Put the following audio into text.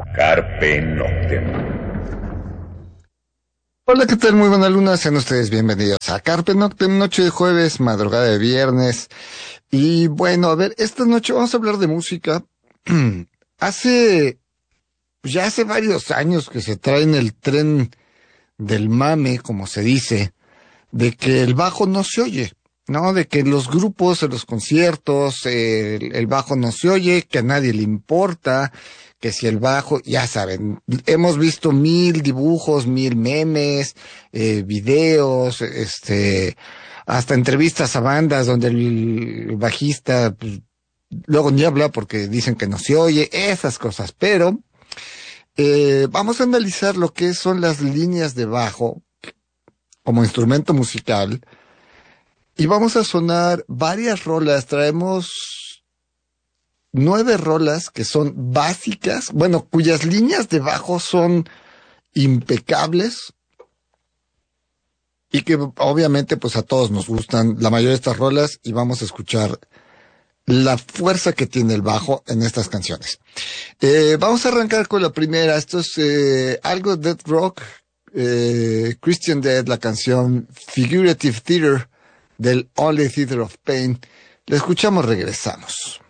Carpe Noctem. Hola, ¿qué tal? Muy buena luna, sean ustedes bienvenidos a Carpe Noctem, noche de jueves, madrugada de viernes. Y bueno, a ver, esta noche vamos a hablar de música. Hace, ya hace varios años que se trae en el tren del mame, como se dice, de que el bajo no se oye, ¿no? De que en los grupos, en los conciertos, el bajo no se oye, que a nadie le importa, que si el bajo, ya saben, hemos visto 1000 dibujos, 1000 memes, videos, hasta entrevistas a bandas donde el bajista, pues, luego ni habla porque dicen que no se oye, esas cosas, pero vamos a analizar lo que son las líneas de bajo como instrumento musical. Y vamos a sonar varias rolas. Traemos 9 rolas que son básicas, bueno, cuyas líneas de bajo son impecables y que obviamente pues a todos nos gustan la mayoría de estas rolas y vamos a escuchar la fuerza que tiene el bajo en estas canciones. Vamos a arrancar con la primera. Esto es algo de Dead Rock, Christian Dead, la canción Figurative Theater del Only Theater of Pain. La escuchamos, regresamos.